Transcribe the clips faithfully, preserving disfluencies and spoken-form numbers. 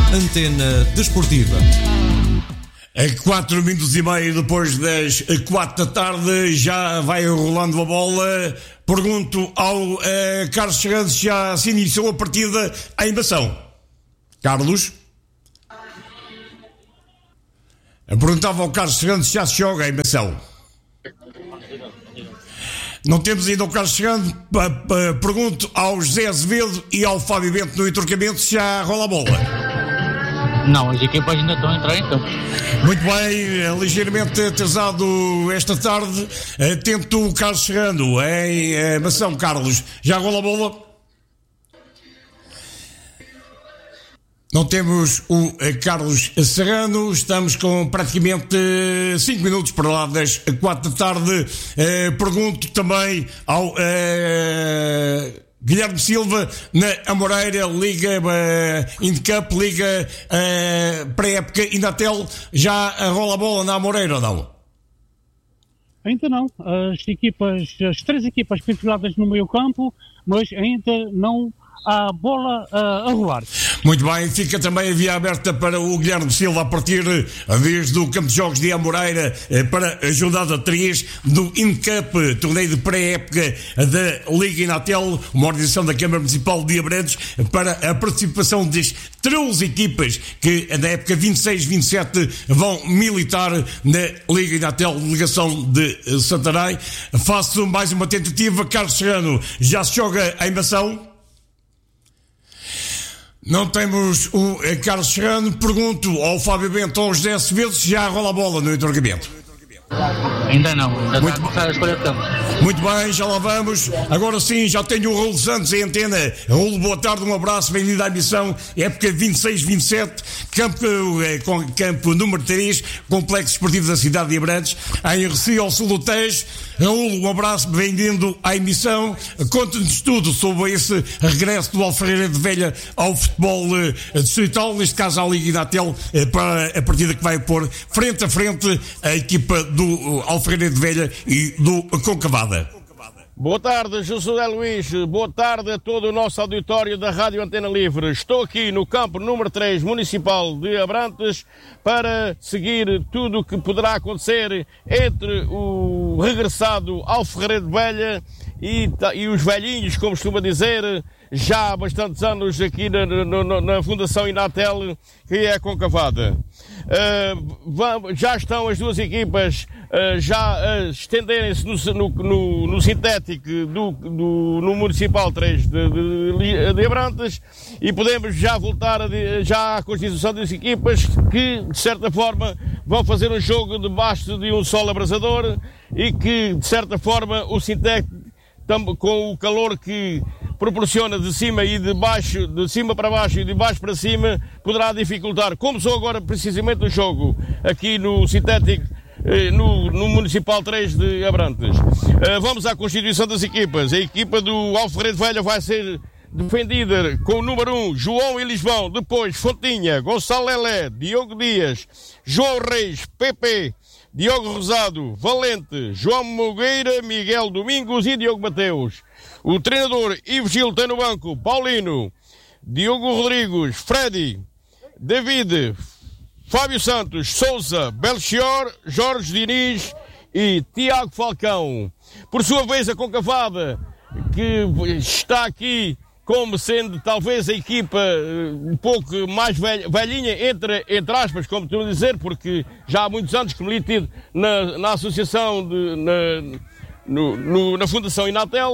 Antena Desportiva. A quatro minutos e meio depois das quatro da tarde, já vai rolando a bola. Pergunto ao uh, Carlos Chegando se já se iniciou a partida em Mação. Carlos? Eu perguntava ao Carlos Chegando se já se joga em Mação. Não temos ainda o Carlos Chegando. Pergunto ao José Azevedo e ao Fábio Bento no entroncamento se já rola a bola. Não, as equipas ainda estão a entrar em campo. Muito bem, ligeiramente atrasado esta tarde. Atento o Carlos Serrano em Mação. Carlos, já rola a bola? Não temos o Carlos Serrano. Estamos com praticamente cinco minutos para lá das quatro da tarde. Pergunto também ao Guilherme Silva, na Amoreira, Liga uh, Indecup, Liga uh, pré-época Inatel, já rola a bola na Amoreira ou não? Ainda não. As equipas, as três equipas pintadas no meio campo, mas ainda não há bola uh, a rolar. Muito bem, fica também a via aberta para o Guilherme Silva a partir desde o campo de jogos de Amoreira para a jornada três do Indecup, torneio de pré-época da Liga Inatel, uma organização da Câmara Municipal de Abrantes, para a participação das treze equipas que na época vinte e seis vinte e sete vão militar na Liga Inatel, delegação de Santarém. Faço mais uma tentativa. Carlos Serrano, já se joga em Mação? Não temos o Carlos Serrano. Pergunto ao Fábio Bento ou ao José Azevedo se já rola a bola no entroncamento. Ainda não, ainda Muito está a começar a escolha de campo. Muito bem, já lá vamos. Agora sim, já tenho o Raul Santos em antena. Raul, boa tarde, um abraço, bem-vindo à emissão. Época vinte e seis vinte e sete, campo, é, com, campo número três, Complexo Esportivo da cidade de Abrantes, em Recife, ao sul do Tejo. Raul, um abraço, bem-vindo à emissão. Conte-nos tudo sobre esse regresso do Alferreira de Velha ao futebol eh, distrital, neste caso à Liga Inatel, eh, para a partida que vai pôr frente a frente a equipa do uh, Alferreira de Velha e do Concavada. Boa tarde, José Luís. Boa tarde a todo o nosso auditório da Rádio Antena Livre. Estou aqui no campo número três municipal de Abrantes para seguir tudo o que poderá acontecer entre o regressado Alferreira de Velha e, e os velhinhos, como costuma dizer, já há bastantes anos aqui na, na, na Fundação Inatel, que é a Concavada. Uh, vamos, já estão as duas equipas uh, já a uh, estenderem-se no, no, no, no sintético do, do, no Municipal três de, de, de Abrantes, e podemos já voltar a, já à constituição das equipas que, de certa forma, vão fazer um jogo debaixo de um sol abrasador e que, de certa forma, o sintético, com o calor que proporciona de cima e de baixo, de cima para baixo e de baixo para cima, poderá dificultar. Começou agora precisamente o jogo aqui no sintético, no, no Municipal três de Abrantes. Vamos à constituição das equipas. A equipa do Alferreira de Velha vai ser defendida com o número um, João Elisbão, depois Fontinha, Gonçalo Lelé, Diogo Dias, João Reis, P P, Diogo Rosado, Valente, João Mogueira, Miguel Domingos e Diogo Mateus. O treinador Ivo Gil tem no banco Paulino, Diogo Rodrigues, Freddy, David, Fábio Santos, Souza, Belchior, Jorge Diniz e Tiago Falcão. Por sua vez, a Concavada, que está aqui como sendo talvez a equipa um pouco mais velha, velhinha, entre, entre aspas, como estou a dizer, porque já há muitos anos que milito na, na associação, de, na, no, no, na Fundação Inatel.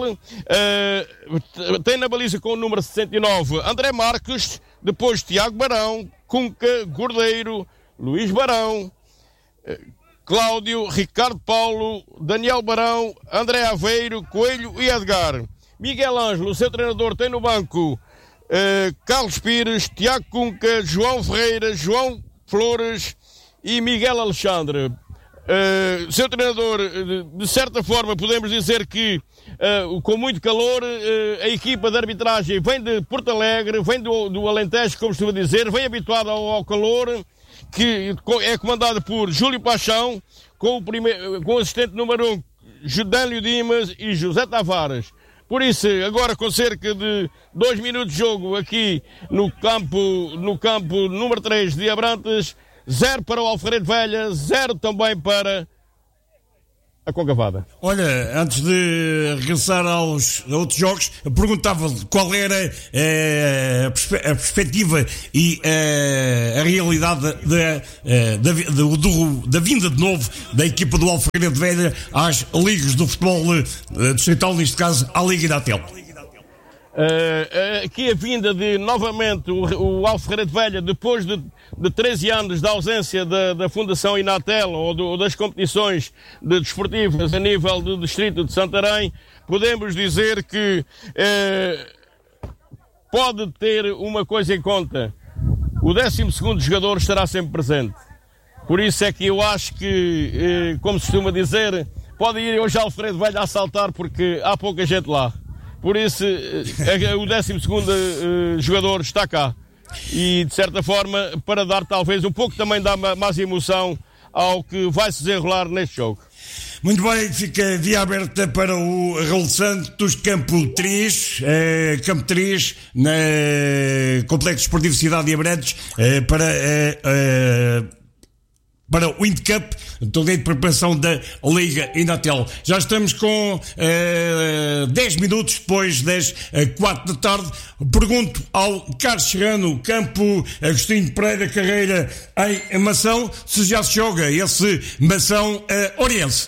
Uh, tem na baliza com o número sessenta e nove André Marques, depois Tiago Barão, Cunca, Gordeiro, Luís Barão, uh, Cláudio, Ricardo Paulo, Daniel Barão, André Aveiro, Coelho e Edgar. Miguel Ângelo, o seu treinador, tem no banco uh, Carlos Pires, Tiago Cunca, João Ferreira, João Flores e Miguel Alexandre. Uh, seu treinador, de certa forma, podemos dizer que uh, com muito calor, uh, a equipa de arbitragem vem de Porto Alegre, vem do, do Alentejo, como estou a dizer, vem habituada ao, ao calor, que é comandada por Júlio Paixão, com o, primeiro, com o assistente número um, Judélio Dimas e José Tavares. Por isso, agora com cerca de dois minutos de jogo aqui no campo, no campo número três de Abrantes, zero para o Alfredo Velha, zero também para a Concavada. Olha, antes de regressar aos outros jogos, perguntava qual era eh, a, perspe- a perspectiva e eh, a realidade da, eh, da, vi- do- do- da vinda de novo da equipa do Alfredo Velha às ligas do futebol eh, distrital, neste caso à Liga Inatel. Uh, aqui a vinda de novamente o, o Alfredo Velha, depois de, de treze anos de ausência da, da Fundação Inatel ou, do, ou das competições de desportivas a nível do distrito de Santarém, podemos dizer que uh, pode ter uma coisa em conta: o décimo segundo jogador estará sempre presente. Por isso é que eu acho que, uh, como se costuma dizer, pode ir hoje Alfredo Velha a saltar porque há pouca gente lá. Por isso, o décimo segundo uh, jogador está cá. E, de certa forma, para dar talvez um pouco também dar mais emoção ao que vai se desenrolar neste jogo. Muito bem, fica via aberta para o Raul Santos, campo três, eh, campo três, na Complexo Esportivo Cidade de Abrantes, eh, para... Eh, eh, para o Wind Cup, torneio de preparação da Liga Inatel. Já estamos com uh, dez minutos depois das uh, quatro da tarde. Pergunto ao Carlos Serrano, campo Agostinho Pereira Carreira em Mação, se já se joga esse Mação uh, Oriense.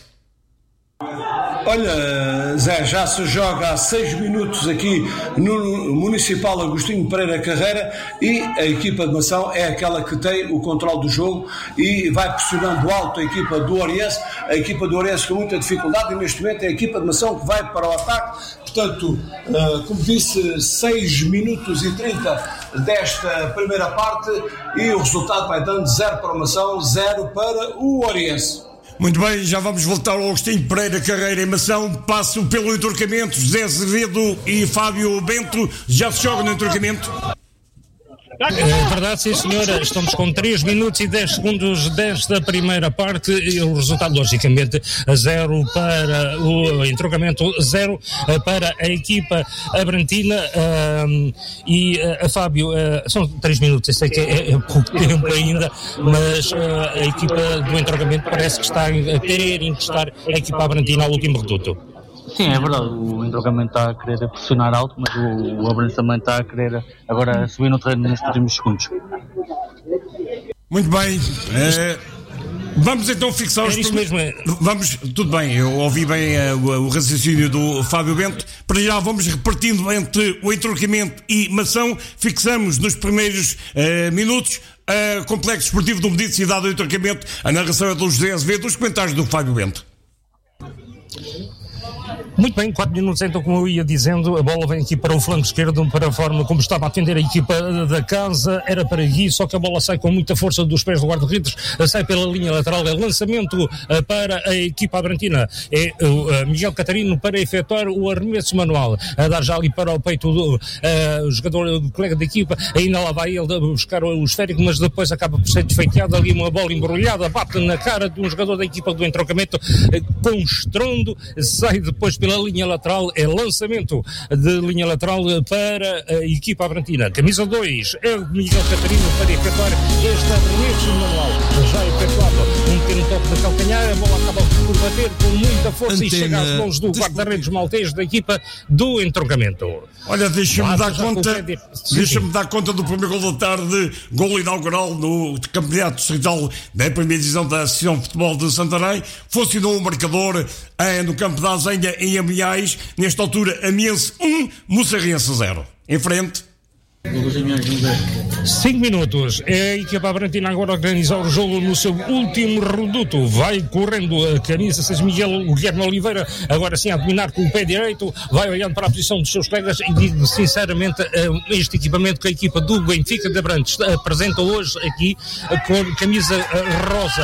Olha, Zé, já se joga há seis minutos aqui no Municipal Agostinho Pereira Carreira e a equipa de Mação é aquela que tem o controle do jogo e vai pressionando alto a equipa do Oriense, a equipa do Oriense com muita dificuldade, e neste momento é a equipa de Mação que vai para o ataque. Portanto, como disse, seis minutos e trinta desta primeira parte e o resultado vai dando zero para o Mação, zero para o Oriense. Muito bem, já vamos voltar ao Agostinho Pereira Carreira em Mação. Passo pelo entroncamento. José Azevedo e Fábio Bento já se jogam no entroncamento. É verdade, sim senhora, estamos com três minutos e dez segundos desta primeira parte e o resultado logicamente zero para o entroncamento, zero para a equipa abrantina. Um, e uh, Fábio, uh, são três minutos, eu sei que é, é pouco tempo ainda, mas uh, a equipa do entroncamento parece que está a querer encostar a equipa abrantina ao último reduto. Sim, é verdade, o entroncamento está a querer pressionar alto, mas o, o Abrantes também está a querer agora subir no terreno nestes últimos segundos. Muito bem, é, vamos então fixar os... É isso mesmo, é. Vamos, tudo bem, eu ouvi bem uh, o, o raciocínio do Fábio Bento. Para já vamos repartindo entre o entroncamento e Mação. Fixamos nos primeiros uh, minutos a uh, Complexo Esportivo do Medido Cidade do Entroncamento. A narração é do José Azevedo, os comentários do Fábio Bento. Muito bem, quatro minutos então, como eu ia dizendo, a bola vem aqui para o flanco esquerdo, para a forma como estava a atender a equipa da casa, era para Gui, só que a bola sai com muita força dos pés do guarda-redes, sai pela linha lateral, é lançamento para a equipa abrantina, é o Miguel Catarino para efetuar o arremesso manual, a dar já ali para o peito do uh, jogador, o colega da equipa, ainda lá vai ele buscar o esférico, mas depois acaba por ser desfeiteado, ali uma bola embrulhada, bate na cara de um jogador da equipa do entroncamento, com estrondo, sai depois pela linha lateral, é lançamento de linha lateral para a equipa abrantina. Camisa dois é o Miguel Catarino para efetuar este arremesso manual. Já efetuado um pequeno toque de calcanhar, a bola acaba por bater com muita força Antena e chega às mãos do guarda-redes maltês da equipa do entroncamento. Olha, deixa-me dar conta, deixa-me dar conta do primeiro gol da tarde, gol inaugural no campeonato distrital da primeira divisão da Associação de Futebol de Santarém. Funcionou o marcador eh, no campo da Azenha em Amiais. Nesta altura, Amiense um, Moçarrense zero. Em frente. cinco minutos. É a equipa abrantina agora a organizar o jogo no seu último reduto. Vai correndo a camisa seis Miguel Guilherme Oliveira, agora sim a dominar com o pé direito, vai olhando para a posição dos seus colegas e digo sinceramente, este equipamento que a equipa do Benfica de Abrantes apresenta hoje aqui com camisa rosa,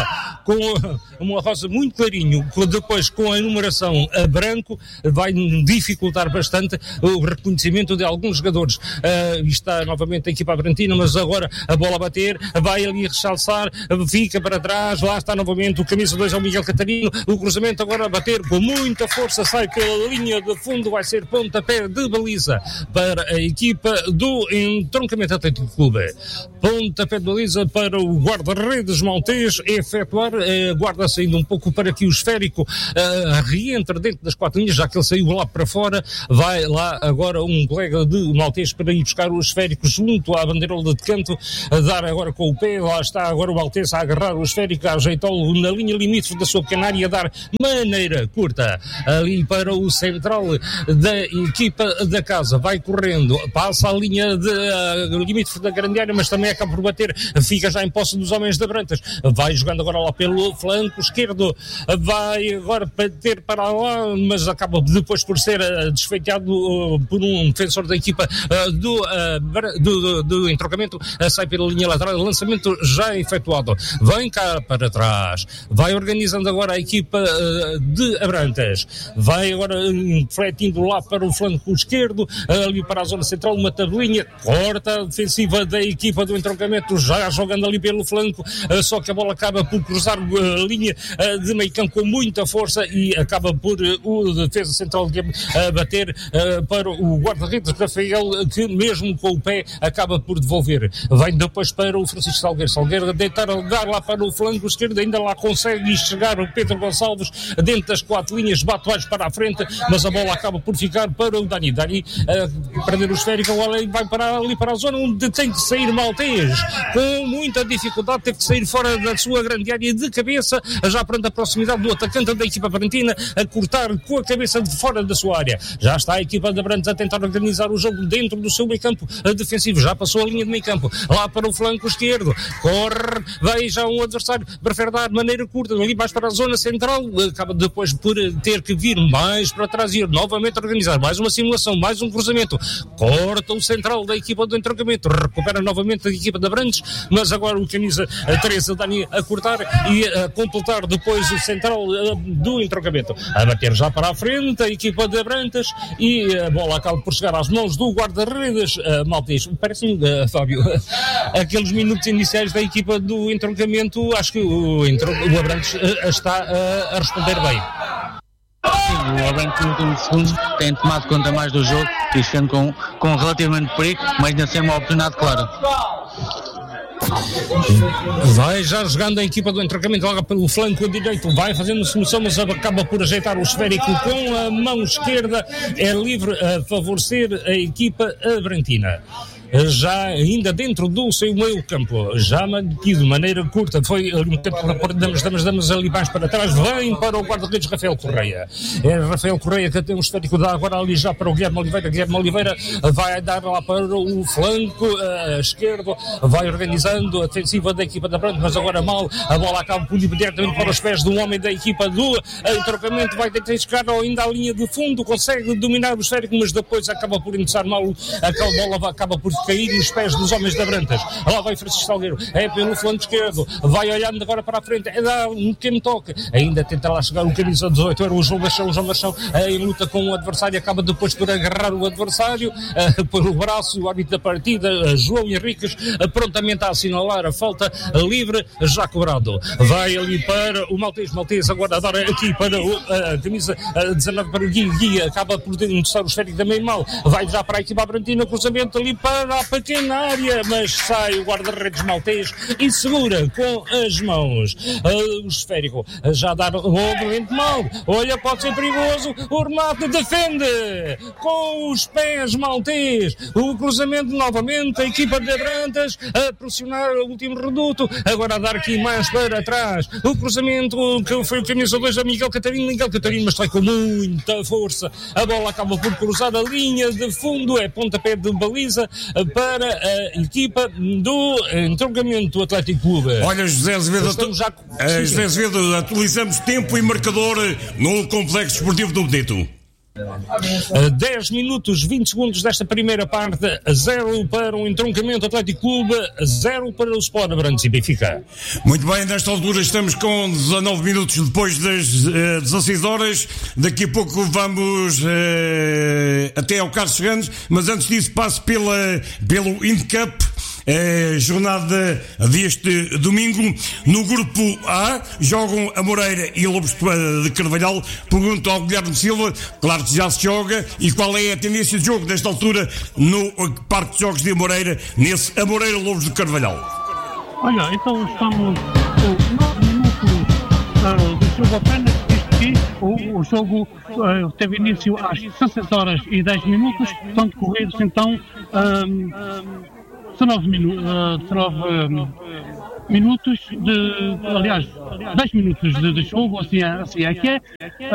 com uma rosa muito clarinho, depois com a numeração a branco, vai dificultar bastante o reconhecimento de alguns jogadores. Uh, está novamente a equipa abrantina, mas agora a bola a bater, vai ali rechalçar, fica para trás, lá está novamente o camisa dois ao Miguel Catarino, o cruzamento agora a bater com muita força, sai pela linha de fundo, vai ser pontapé de baliza para a equipa do Entroncamento Atlético Clube. Pontapé de baliza para o guarda-redes maltês efetuar, uh, guarda saindo um pouco para que o esférico uh, reentra dentro das quatro linhas, já que ele saiu lá para fora, vai lá agora um colega de maltês para ir buscar o esférico junto à bandeirola de canto, a dar agora com o pé, lá está agora o maltês a agarrar o esférico, a ajeitá-lo na linha limite da sua pequena área, a dar maneira curta ali para o central da equipa da casa, vai correndo, passa a linha de uh, limite da grande área, mas também acaba por bater, fica já em posse dos homens da Brantas, vai jogando agora lá pelo flanco esquerdo, vai agora bater para lá, mas acaba depois por ser uh, desfeiteado uh, por um defensor da equipa uh, do, uh, do, do, do entroncamento, uh, sai pela linha lateral, lançamento já efetuado, vem cá para trás, vai organizando agora a equipa uh, de Abrantes, vai agora refletindo lá para o flanco esquerdo, uh, ali para a zona central, uma tabelinha, corta a defensiva da equipa do entroncamento, já jogando ali pelo flanco, uh, só que a bola acaba por cruzar a linha uh, de meio campo com muita força e acaba por uh, o defesa central de uh, bater uh, para o guarda-redes Rafael, que mesmo com o pé acaba por devolver. Vem depois para o Francisco Salgueiro. Salgueiro a deitar a lugar lá para o flanco esquerdo, ainda lá consegue chegar o Pedro Gonçalves dentro das quatro linhas, bate mais para a frente, mas a bola acaba por ficar para o Dani. Dani a perder o esférico, agora vai para ali para a zona onde tem que sair maltês, com muita dificuldade, teve que sair fora da sua grande área de cabeça, já perante a proximidade do atacante da equipa abrantina, a cortar com a cabeça de fora da sua área. Já está a equipa de Abrantes a tentar organizar o jogo dentro do seu meio campo defensivo, já passou a linha de meio campo, lá para o flanco esquerdo, corre, vai já um adversário, prefere dar de maneira curta, ali mais para a zona central, acaba depois por ter que vir mais para trás e novamente organizar, mais uma simulação, mais um cruzamento, corta o central da equipa do entroncamento, recupera novamente a equipa de Abrantes, mas agora o camisa Teresa Dani a cortar e a completar depois o central do entroncamento, a bater já para a frente a equipa de Abrantes e a bola acaba por chegar às mãos do guarda-redes uh, maltês. Parece-me, uh, Fábio, aqueles minutos iniciais da equipa do entroncamento, acho que o, o Abrantes uh, está uh, a responder bem. Sim, o Abrantes nos últimos segundos tem tomado conta mais do jogo e chegando com, com relativamente perigo, mas ainda sem uma oportunidade clara. Vai já jogando a equipa do entroncamento logo pelo flanco direito, vai fazendo solução, mas acaba por ajeitar o esférico com a mão esquerda, é livre a favorecer a equipa abrantina. Já ainda dentro do seu meio campo, já mantido de maneira curta, foi um tempo para damos, damos, damos ali mais para trás, vem para o guarda-redes Rafael Correia. É Rafael Correia que tem um esférico, dá agora ali já para o Guilherme Oliveira. Guilherme Oliveira vai dar lá para o flanco uh, esquerdo, vai organizando a defensiva da equipa da Branco, mas agora mal, a bola acaba por ir diretamente para os pés do homem da equipa do entroncamento, vai tentar chegar ainda à linha de fundo, consegue dominar o esférico, mas depois acaba por iniciar mal, aquela bola acaba por cair nos pés dos homens da Brantas. Lá vai Francisco Salgueiro, é pelo flanco esquerdo, vai olhando agora para a frente, é dá um pequeno toque, ainda tenta lá chegar o camisa dezoito, era o João Machão, o João Machão em luta com o adversário, acaba depois por agarrar o adversário uh, pelo braço, o árbitro da partida, uh, João Henriques, uh, prontamente a assinalar a falta uh, livre, já cobrado. Vai ali para o Maltês, Maltês agora a dar aqui para o uh, camisa uh, dezanove para o Gui, Gui acaba por denunciar o esférico também mal, vai já para a equipa abrantina, cruzamento ali para a pequena área, mas sai o guarda-redes maltês e segura com as mãos uh, o esférico, uh, já dá obviamente mal, olha, pode ser perigoso, o remate defende com os pés maltês, o cruzamento novamente, a equipa de Abrantes a pressionar o último reduto, agora a dar aqui mais para trás, o cruzamento que foi o camisa dois a Miguel Catarino, Miguel Catarino, mas sai com muita força, a bola acaba por cruzar a linha de fundo, é pontapé de baliza para a equipa do entroncamento do Atlético Clube. Olha, José Azevedo, atu... já... uh, José Azevedo, atualizamos tempo e marcador no Complexo Desportivo do Benito. dez minutos, vinte segundos desta primeira parte, zero para o Entroncamento Atlético Clube, zero para o Sport Abrantes e Benfica. Muito bem, nesta altura estamos com dezanove minutos depois das uh, dezasseis horas. Daqui a pouco vamos uh, até ao Carlos Serranos, mas antes disso passo pela, pelo InCup. É, jornada deste domingo. No grupo A jogam a Moreira e Lobos de Carvalhal. Pergunto ao Guilherme Silva, claro que já se joga, e qual é a tendência de jogo nesta altura no Parque de Jogos de Moreira, nesse a Moreira Lobos de Carvalhal? Olha, então estamos com nove minutos uh, do jogo apenas. Aqui, o, o jogo uh, teve início às dezasseis horas e dez minutos, estão decorridos então um, dezenove, minu- uh, dezenove um, minutos de, aliás, dez minutos de, de jogo, assim é, assim é que é,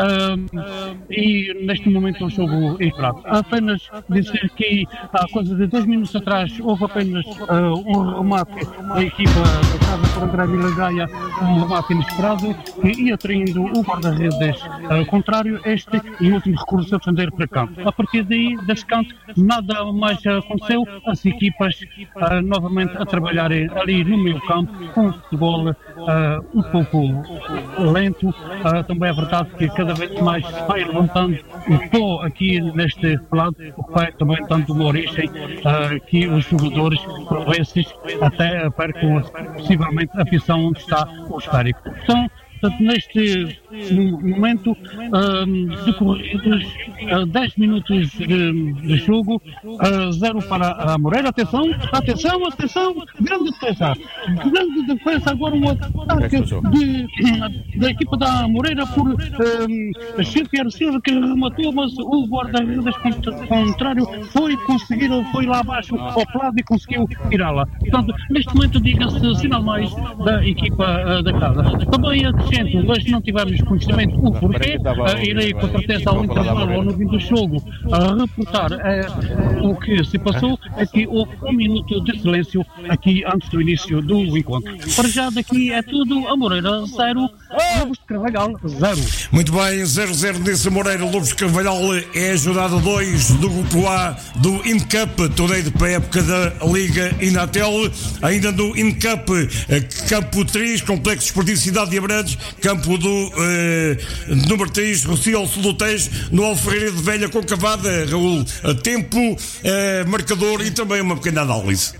uh, e neste momento é um jogo equilibrado. Apenas dizer que há coisa de dois minutos atrás houve apenas uh, um remate da equipa da casa por André Milagaia, um remate inesperado que ia traindo o guarda-redes uh, contrário, este e o último recurso a defender para campo. A partir daí, desse canto, nada mais aconteceu, as equipas uh, novamente a trabalharem ali no meio campo, com o futebol uh, um pouco lento. Uh, também é verdade que cada vez mais vai levantando o pó aqui neste lado, o que vai também dando uma origem uh, que os jogadores, por vezes, até percam possivelmente a visão onde está o esférico. Então, portanto, neste momento, uh, decorridos uh, dez minutos de, de jogo, uh, zero para a Moreira. Atenção, atenção, atenção, grande defesa, grande defesa, agora um ataque de, da equipa da Moreira por uh, Chico Silva, que rematou, mas o guarda-redes contrário foi conseguir, foi lá abaixo ao lado e conseguiu tirá-la. Portanto, neste momento, diga-se sinal mais da equipa uh, da casa. Também acrescento, mas não tivemos conhecimento o porquê, uh, irei com certeza ao intervalo ou no fim do jogo a uh, reportar uh, o que se passou. Aqui houve um minuto de silêncio aqui antes do início do encontro. Para já daqui é tudo, a Moreira zero, Lobos de Carvalhal zero. Muito bem, zero zero nesse Moreira Lobos de Carvalhal, é a jornada dois do grupo A do InCup, torneio de pré-época da Liga Inatel. Ainda no InCup, campo três, Complexo Desportivo Cidade de Abrantes, campo do eh, número três, Rocio Sul do Tejo, no Alferreira de Velha com Cavada. Raul, tempo, eh, marcador e também uma pequena análise.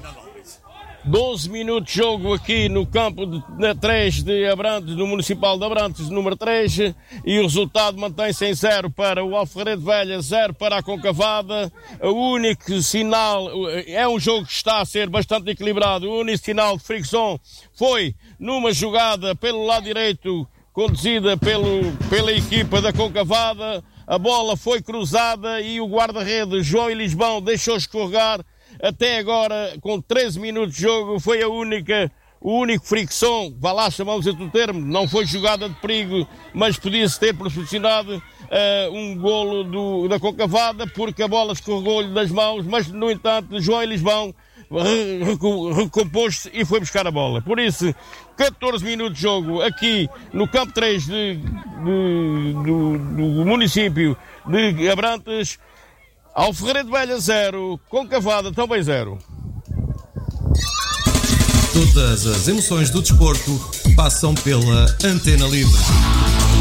doze minutos de jogo aqui no campo de, de três de Abrantes, no Municipal de Abrantes, número três, e o resultado mantém-se em zero para o Alferreira de Velha, zero para a Concavada. O único sinal, é um jogo que está a ser bastante equilibrado, o único sinal de fricção foi numa jogada pelo lado direito, conduzida pelo, pela equipa da Concavada. A bola foi cruzada e o guarda-redes João Elisbão deixou escorregar. Até agora, com treze minutos de jogo, foi a única, o único fricção, vá lá, chamamos esse o termo, não foi jogada de perigo, mas podia-se ter proporcionado uh, um golo do, da Concavada, porque a bola escorregou-lhe das mãos, mas, no entanto, João Elisbão recompôs-se e foi buscar a bola. Por isso, catorze minutos de jogo aqui no campo três de, de, do, do município de Abrantes. Alferreira de Velha zero, Concavada também zero. Todas as emoções do desporto passam pela Antena Livre.